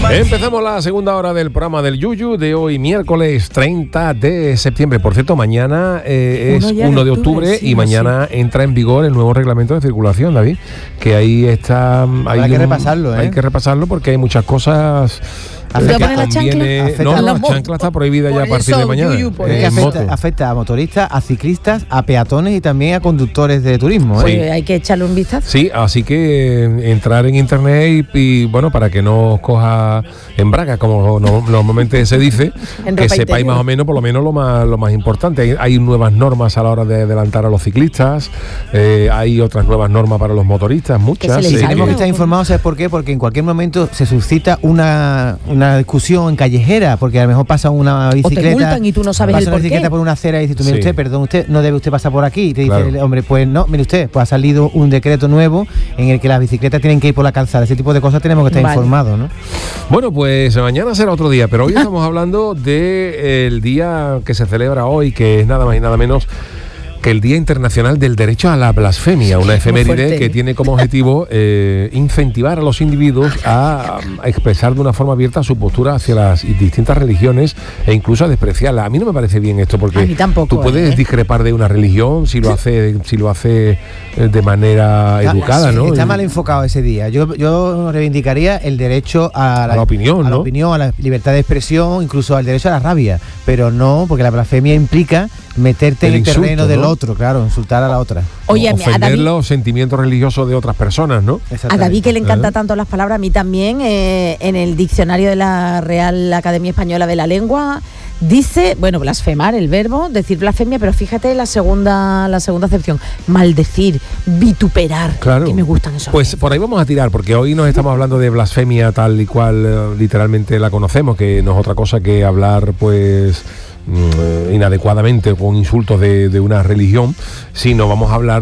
Empezamos la segunda hora del programa del Yuyu de hoy, miércoles 30 de septiembre. Por cierto, mañana es 1 de octubre y mañana entra en vigor el nuevo reglamento de circulación, David. Que ahí está. Hay que repasarlo, ¿eh? Hay que repasarlo porque hay muchas cosas. ¿La chancla? No, la chancla está prohibida ya a partir de mañana. Afecta a motoristas, a ciclistas, a peatones y también a conductores de turismo. Sí. Hay que echarle un vistazo. Sí, así que entrar en internet y bueno, para que no os coja en braga, como normalmente se dice, que sepáis más o menos, por lo menos lo más importante. Hay nuevas normas a la hora de adelantar a los ciclistas, hay otras nuevas normas para los motoristas, muchas. Tenemos que estar informados, ¿sabes por qué? Porque en cualquier momento se suscita una discusión callejera, porque a lo mejor pasa una bicicleta, o te multan y tú no sabes el por qué. Una bicicleta por una acera y dices, mire usted, perdón, usted no debe usted pasar por aquí, y te dice el hombre, pues no, mire usted, pues ha salido un decreto nuevo en el que las bicicletas tienen que ir por la calzada. Ese tipo de cosas tenemos que estar informados, ¿no? Bueno, pues mañana será otro día, pero hoy estamos hablando del día que se celebra hoy, que es nada más y nada menos que el Día Internacional del Derecho a la Blasfemia, una efeméride que tiene como objetivo incentivar a los individuos a expresar de una forma abierta su postura hacia las distintas religiones e incluso a despreciarlas. A mí no me parece bien esto, porque a mí tampoco, tú puedes discrepar de una religión si lo hace de manera educada, ¿no? Está mal enfocado ese día. Yo reivindicaría el derecho a la opinión, a la opinión, a la libertad de expresión, incluso al derecho a la rabia, pero no, porque la blasfemia implica meterte en el terreno del otro, claro, insultar a la otra. Oye, ofender los sentimientos religiosos de otras personas, ¿no? A David, que le encanta tanto las palabras, a mí también, en el diccionario de la Real Academia Española de la Lengua dice, bueno, blasfemar, el verbo, decir blasfemia, pero fíjate la segunda acepción, maldecir, vituperar, claro, que me gustan esos. Pues por ahí vamos a tirar, porque hoy nos estamos hablando de blasfemia tal y cual literalmente la conocemos, que no es otra cosa que hablar, pues, inadecuadamente con insultos de una religión, sino vamos a hablar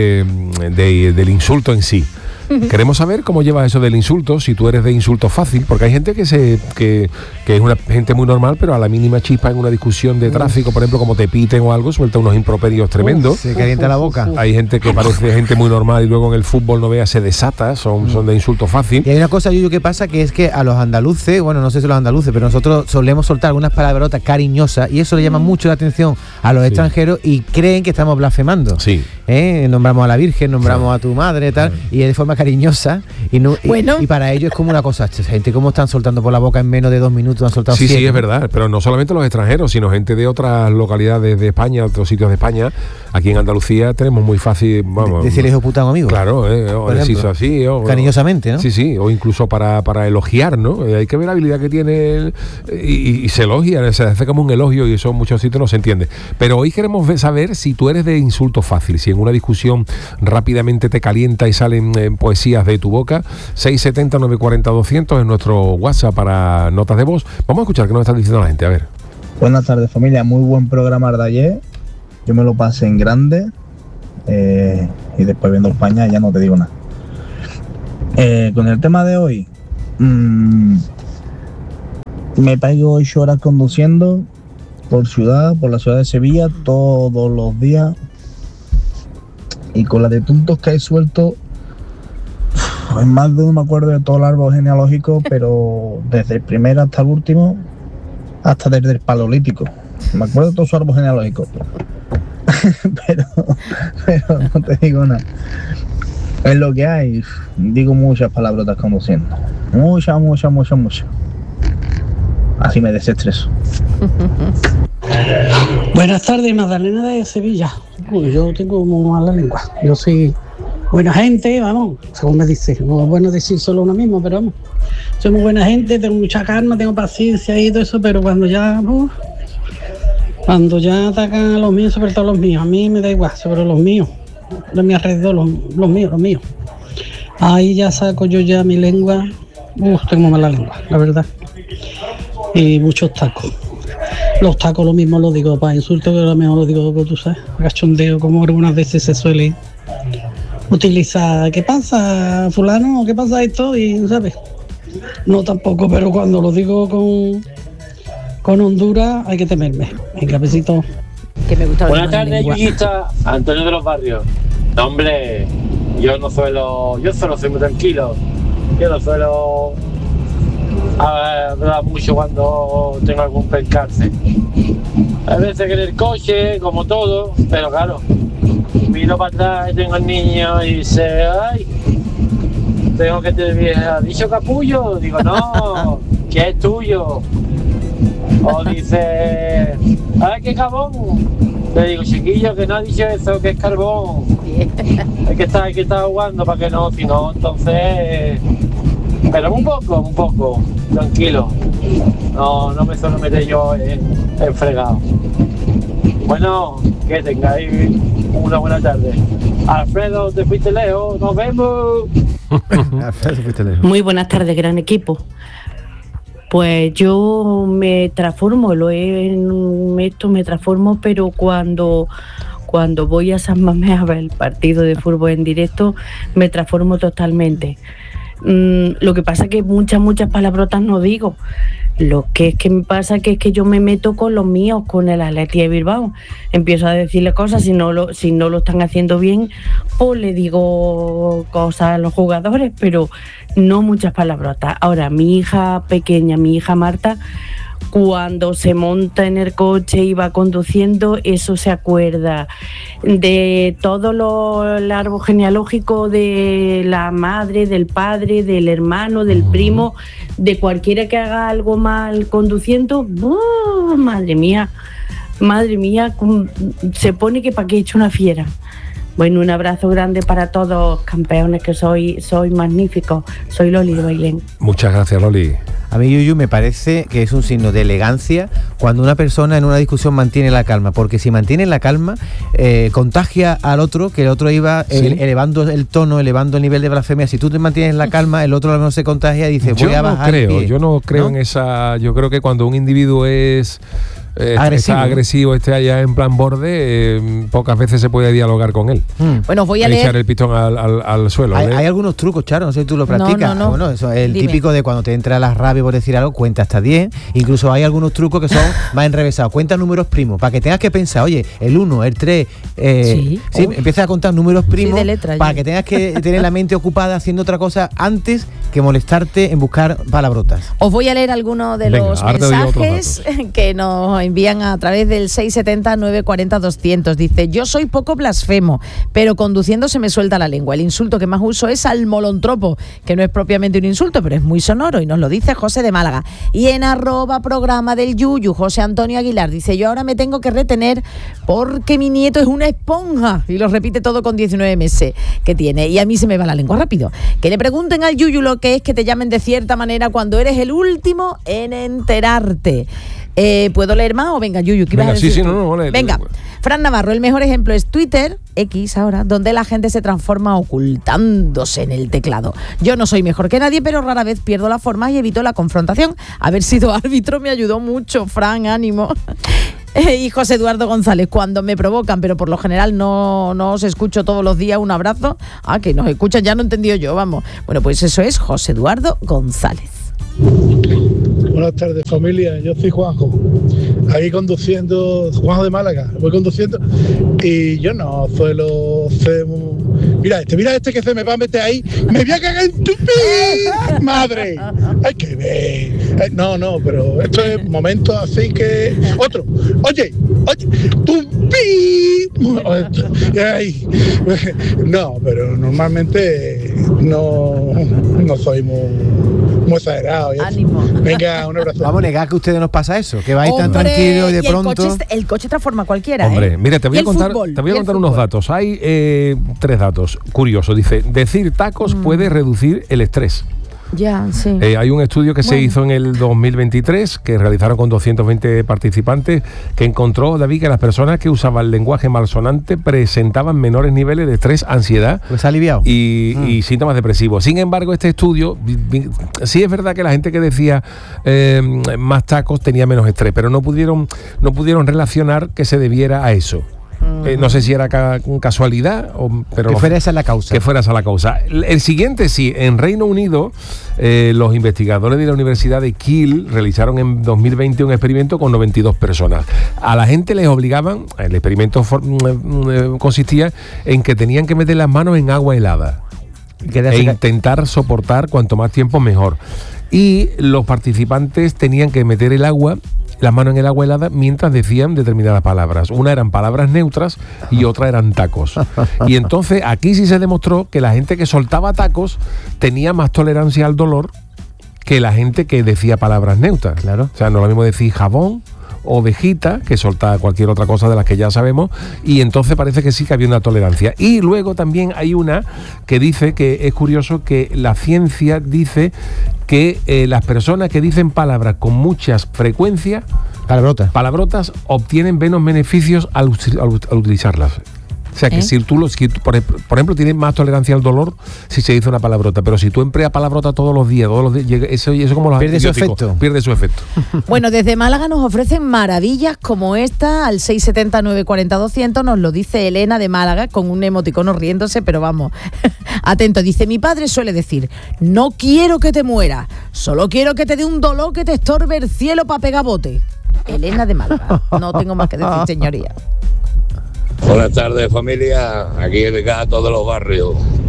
del insulto en sí. Queremos saber cómo llevas eso del insulto, si tú eres de insulto fácil, porque hay gente que es una gente muy normal, pero a la mínima chispa en una discusión de tráfico, por ejemplo, como te piten o algo, suelta unos improperios tremendos. Se calienta la boca. Hay gente que parece gente muy normal y luego en el fútbol no vea, se desata, son de insulto fácil. Y hay una cosa, Yuyu, que pasa, que es que a los andaluces, bueno, no sé si los andaluces, pero nosotros solemos soltar algunas palabrotas cariñosas y eso le llama mucho la atención a los extranjeros y creen que estamos blasfemando. Sí. Nombramos a la Virgen, nombramos a tu madre, tal, y de forma cariñosa y para ellos es como una cosa, gente como están soltando por la boca en menos de 2 minutos, han soltado 7. Sí, es verdad, pero no solamente los extranjeros, sino gente de otras localidades de España, otros sitios de España. Aquí en Andalucía tenemos muy fácil, vamos, decirle hijo puta a un amigo. Claro, o decirlo así, cariñosamente, ¿no? Sí, o incluso para elogiar, ¿no? Hay que ver la habilidad que tiene él, y se elogia, se hace como un elogio y eso en muchos sitios no se entiende. Pero hoy queremos saber si tú eres de insulto fácil, si en una discusión rápidamente te calienta y salen poesías de tu boca. 670-940-200 es nuestro WhatsApp para notas de voz. Vamos a escuchar qué nos están diciendo la gente, a ver. Buenas tardes, familia, muy buen programa de ayer. Yo me lo pasé en grande y después viendo España ya no te digo nada. Con el tema de hoy, me pego 8 horas conduciendo por la ciudad de Sevilla todos los días, y con la de tontos que hay suelto, en más de no me acuerdo de todo el árbol genealógico, pero desde el primero hasta el último, hasta desde el paleolítico, me acuerdo de todo su árbol genealógico. pero no te digo nada. Es lo que hay. Digo muchas palabrotas conduciendo. Muchas. Así me desestreso. Buenas tardes, Magdalena de Sevilla. Uy, yo tengo muy mala lengua. Yo soy buena gente, vamos, según me dice. No es bueno decir solo uno mismo, pero vamos. Soy muy buena gente, tengo mucha calma, tengo paciencia y todo eso, pero cuando ya atacan a los míos, sobre todo los míos, a mí me da igual, sobre los míos, de mi alrededor, los míos. Ahí ya saco yo ya mi lengua. Tengo mala lengua, la verdad. Y muchos tacos. Los tacos lo mismo lo digo para insultos, que a lo mejor lo digo, tú sabes, cachondeo, como algunas veces se suele utilizar. ¿Qué pasa, fulano? ¿Qué pasa esto? Y, ¿sabes? No tampoco, pero cuando lo digo con Honduras hay que temerme. Venga, besito. Que me gusta. Buenas tardes, Yuyista. Antonio de los Barrios. No, hombre, yo solo soy muy tranquilo. Yo no suelo da mucho cuando tengo algún percance. A veces que en el coche, como todo, pero claro, miro para atrás y tengo el niño y dice, ay, tengo que te ¿ha dicho capullo? Digo, no, que es tuyo. O dice, ay, qué carbón. Le digo, chiquillo, que no ha dicho eso, que es carbón. Hay que estar jugando para que no, si no, entonces... Pero un poco, tranquilo. No me suelo meter yo en fregado. Bueno, que tengáis una buena tarde. Alfredo, te fuiste lejos, nos vemos. Alfredo, te fuiste lejos. Muy buenas tardes, gran equipo. Pues yo me transformo, me transformo, pero cuando voy a San Mamés a ver el partido de fútbol en directo, me transformo totalmente. Lo que pasa es que muchas palabrotas no digo. Lo que es que me pasa que es que yo me meto con los míos, con el Athletic de Bilbao. Empiezo a decirle cosas, si no lo están haciendo bien, pues le digo cosas a los jugadores, pero no muchas palabrotas. Ahora, mi hija pequeña, mi hija Marta, cuando se monta en el coche y va conduciendo, eso se acuerda de todo el árbol genealógico de la madre, del padre, del hermano, del primo, de cualquiera que haga algo mal conduciendo. ¡Oh, madre mía, se pone que para qué he hecho una fiera! Bueno, un abrazo grande para todos, campeones, que soy magníficos. Soy Loli de Bailén. Muchas gracias, Loli. A mí, Yuyu, me parece que es un signo de elegancia cuando una persona en una discusión mantiene la calma, porque si mantiene la calma, contagia al otro, que el otro iba elevando el tono, elevando el nivel de blasfemia. Si tú te mantienes la calma, el otro no se contagia y dice, voy a bajar el pie. Yo no creo en esa... Yo creo que cuando un individuo es... está agresivo, esté allá en plan borde, pocas veces se puede dialogar con él. Bueno, voy a leer... echar el pistón al suelo. Hay algunos trucos, Charo, no sé si tú lo practicas. No. Bueno, eso es el típico de cuando te entra la rabia por decir algo, cuenta hasta 10. Incluso hay algunos trucos que son más enrevesados. Cuenta números primos, para que tengas que pensar, oye, el 1, el 3, empieza a contar números primos, de letra, para que tengas que tener la mente ocupada haciendo otra cosa antes que molestarte en buscar palabrotas. Os voy a leer algunos de los mensajes que nos envían a través del 670-940-200. Dice, yo soy poco blasfemo, pero conduciendo se me suelta la lengua. El insulto que más uso es al molontropo, que no es propiamente un insulto, pero es muy sonoro, y nos lo dice José de Málaga. Y en @programa del Yuyu, José Antonio Aguilar dice, yo ahora me tengo que retener porque mi nieto es una esponja, y lo repite todo con 19 meses que tiene, y a mí se me va la lengua rápido. Que le pregunten al Yuyu lo que es que te llamen de cierta manera cuando eres el último en enterarte. ¿Puedo leer más o venga, Yuyu? ¿Qué ibas a decir? Sí, no, venga, Fran Navarro, el mejor ejemplo es Twitter, X ahora, donde la gente se transforma ocultándose en el teclado. Yo no soy mejor que nadie, pero rara vez pierdo la forma y evito la confrontación. Haber sido árbitro me ayudó mucho, Fran, ánimo. Y José Eduardo González, cuando me provocan, pero por lo general no os escucho todos los días, un abrazo. Que nos escuchan, ya no he entendido yo, vamos. Bueno, pues eso es José Eduardo González. Buenas tardes, familia. Yo soy Juanjo, aquí conduciendo, Juanjo de Málaga. Voy conduciendo y yo no suelo ser... Mira este que se me va a meter ahí. ¡Me voy a cagar en tu pi! ¡Madre! Hay que ver. No, pero esto es momentos así que... Otro. Oye, tu pi. Ay. No, pero normalmente no soy muy exagerado. Ánimo. Venga, un abrazo. Vamos a negar que a ustedes nos pasa eso, que vais tan tranquilos y de pronto... El coche transforma a cualquiera. Hombre, mira, te voy a contar unos datos. Hay 3 datos curiosos. Dice, decir tacos puede reducir el estrés. Ya, sí. Hay un estudio que se hizo en el 2023 que realizaron con 220 participantes que encontró, David, que las personas que usaban lenguaje malsonante presentaban menores niveles de estrés, ansiedad y síntomas depresivos. Sin embargo, este estudio, sí es verdad que la gente que decía más tacos tenía menos estrés, pero no pudieron relacionar que se debiera a eso. No sé si era casualidad pero que fuera esa la causa. Que fuera esa la causa. El siguiente, sí, en Reino Unido los investigadores de la Universidad de Kiel realizaron en 2020 un experimento con 92 personas. A la gente les obligaban, el experimento consistía en que tenían que meter las manos en agua helada e intentar soportar cuanto más tiempo mejor. y los participantes tenían que meter las manos en el agua helada mientras decían determinadas palabras. Una eran palabras neutras y otra eran tacos. Y entonces aquí sí se demostró que la gente que soltaba tacos tenía más tolerancia al dolor que la gente que decía palabras neutras. Claro. O sea, no es lo mismo decir jabón, ovejita, que solta cualquier otra cosa de las que ya sabemos, y entonces parece que sí que había una tolerancia. Y luego también hay una que dice que es curioso que la ciencia dice que las personas que dicen palabras con muchas frecuencias, palabrotas, obtienen menos beneficios al utilizarlas. O sea que si tú, por ejemplo, tienes más tolerancia al dolor si se dice una palabrota, pero si tú empleas palabrota todos los días, eso como los pierde su efecto. Pierde su efecto. Bueno, desde Málaga nos ofrecen maravillas como esta, al 670-940-200, nos lo dice Elena de Málaga, con un emoticono riéndose, pero vamos, atento, dice, mi padre suele decir, no quiero que te mueras, solo quiero que te dé un dolor que te estorbe el cielo para pegar bote. Elena de Málaga, no tengo más que decir, señoría. Buenas tardes, familia. Aquí el gato de los barrios,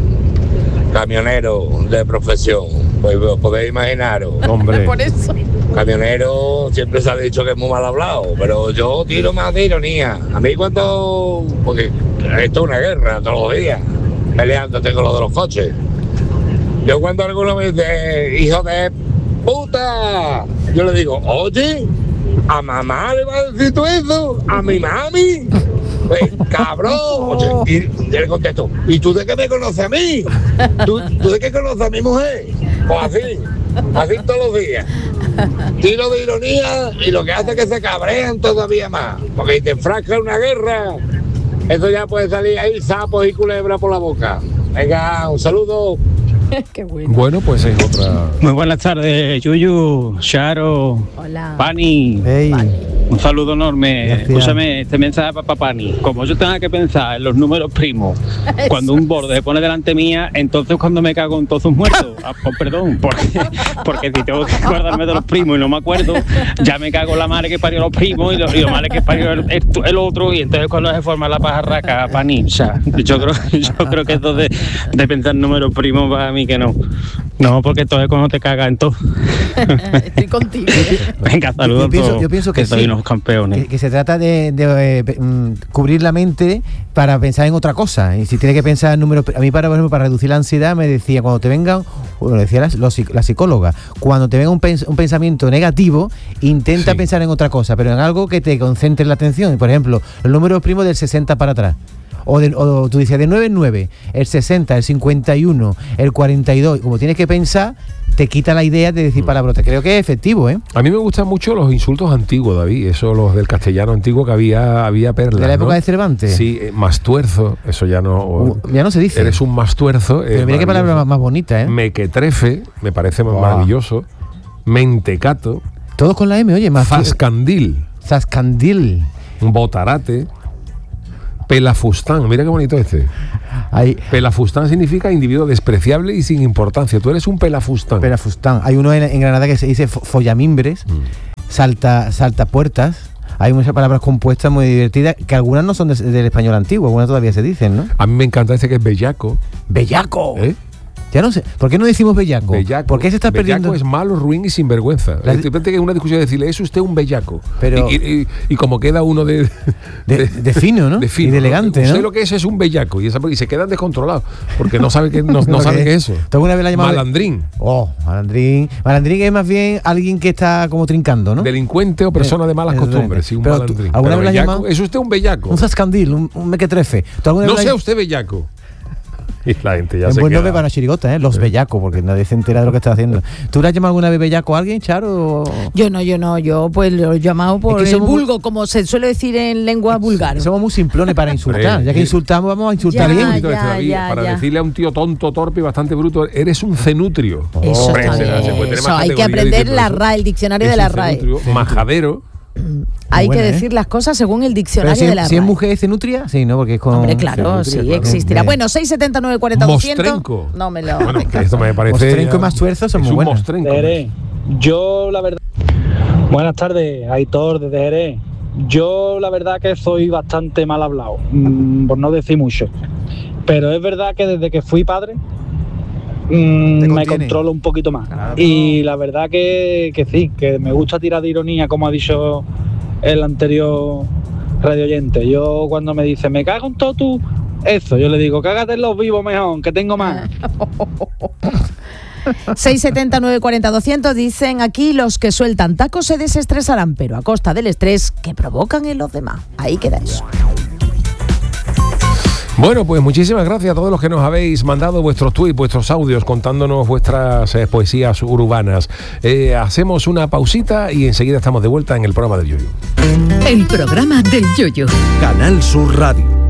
camionero de profesión. Pues podéis imaginaros. Hombre. Por eso. Camionero siempre se ha dicho que es muy mal hablado, pero yo tiro más de ironía. A mí porque esto es una guerra todos los días, peleándote con lo de los coches. Yo cuando alguno me dice, hijo de puta, yo le digo, oye, ¿a mamá le vas a decir tú eso? ¿A mi mami? Pues, cabrón. Y le contesto, ¿y tú de qué me conoces a mí? ¿Tú de qué conoces a mi mujer? Pues así todos los días. Tiro de ironía y lo que hace es que se cabrean todavía más. Porque si te enfrascas en una guerra, eso ya puede salir ahí sapos y culebras por la boca. Venga, un saludo. Qué bueno. Bueno, pues es otra. Muy buenas tardes, Yuyu, Charo, Hola. Pani. Hey. Un saludo enorme. Gracias. Escúchame, este mensaje para Pani. Como yo tenga que pensar en los números primos, cuando un borde se pone delante mía, entonces cuando me cago en todos sus muertos. Perdón, porque si tengo que acordarme de los primos y no me acuerdo, ya me cago en la madre que parió los primos y lo madre que parió el otro, y entonces cuando se forma la pajarraca, Pani. O sea, yo creo que esto de pensar en números primos para mí que no. No, porque entonces cuando te cagas en todo. Estoy contigo. Venga, saludos. Yo pienso que soy sí, unos campeones. que se trata de cubrir la mente para pensar en otra cosa. Y si tiene que pensar en números, a mí por ejemplo, para reducir la ansiedad me decía, cuando te venga, bueno, decía la psicóloga, cuando te venga un pensamiento negativo, intenta pensar en otra cosa, pero en algo que te concentre la atención. Por ejemplo, los números primos del 60 para atrás. O tú dices de 9 en 9, el 60, el 51, el 42. Como tienes que pensar, te quita la idea de decir palabrotas. Creo que es efectivo, ¿eh? A mí me gustan mucho los insultos antiguos, David. Eso, los del castellano antiguo, que había perlas. De la época, ¿no? de Cervantes. Sí, mastuerzo, eso ya no. Ya no se dice. Eres un mastuerzo. Pero mira qué palabra más bonita, ¿eh? Mequetrefe, me parece maravilloso. Mentecato. Todos con la M, oye, más. Zascandil. Zascandil. Botarate. Pelafustán, mira qué bonito este. Pelafustán significa individuo despreciable y sin importancia. Tú eres un pelafustán. Pelafustán. Hay uno en Granada que se dice follamimbres, saltapuertas. Hay muchas palabras compuestas muy divertidas, que algunas no son del español antiguo, algunas todavía se dicen, ¿no? A mí me encanta ese que es bellaco. ¡Bellaco! Ya no sé. ¿Por qué no decimos bellaco? ¿Por qué se está perdiendo? Bellaco es malo, ruin y sinvergüenza. De repente que es una discusión de decirle, es usted un bellaco. Pero y como queda uno de fino, ¿no? De fino, y de elegante, ¿no? ¿no? Usted lo que es un bellaco. Y se quedan descontrolados. Porque no sabe qué es eso. ¿Tú alguna vez la llamado malandrín? Malandrín. Malandrín es más bien alguien que está como trincando, ¿no? Delincuente o persona de malas costumbres. Sí, un malandrín. ¿Alguna vez la llamado? ¿Es usted un bellaco? Un zascandil, un mequetrefe. No sea usted bellaco. Y la gente ya es se buen queda. nombre para una chirigota, los bellacos, porque nadie se entera de lo que está haciendo. ¿Tú le has llamado alguna vez bellaco a alguien, Charo? Yo no, yo pues lo he llamado por el vulgo, como se suele decir en lengua vulgar. Somos muy simplones para insultar, ya que insultamos, vamos a insultar bien. Para decirle a un tío tonto, torpe y bastante bruto, eres un cenutrio. Eso está bien. Eso hay que aprender la RAE, el diccionario de la RAE. Majadero. Hay que decir las cosas según el diccionario de la RAE. Si es mujer es cenutria, sí, ¿no? Porque es con... Hombre, claro, sí, existirá. Bueno, 679 40 200. No me lo... Bueno, esto me parece... Mostrenco y más tuerzo son muy buenos. Jerez. Yo, la verdad... Buenas tardes, Aitor, desde Jerez. Yo, la verdad que soy bastante mal hablado, por no decir mucho. Pero es verdad que desde que fui padre, me controlo un poquito más. Y la verdad que sí, que me gusta tirar de ironía, como ha dicho el anterior radioyente. Yo cuando me dice, me cago en todo tú, eso, yo le digo, cágate en los vivos mejor, que tengo más. 670 940 200 dicen aquí, los que sueltan tacos se desestresarán, pero a costa del estrés que provocan en los demás. Ahí queda eso. Bueno, pues muchísimas gracias a todos los que nos habéis mandado vuestros tweets, vuestros audios, contándonos vuestras poesías urbanas. Hacemos una pausita y enseguida estamos de vuelta en el programa del Yoyo. El programa del Yoyo. Canal Sur Radio.